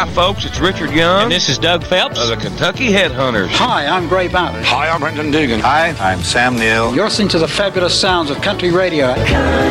Hi, folks. It's Richard Young. And this is Doug Phelps of the Kentucky Headhunters. Hi, I'm Gray Ballard. Hi, I'm Brendan Dugan. Hi, I'm Sam Neill. You're listening to the fabulous sounds of country radio.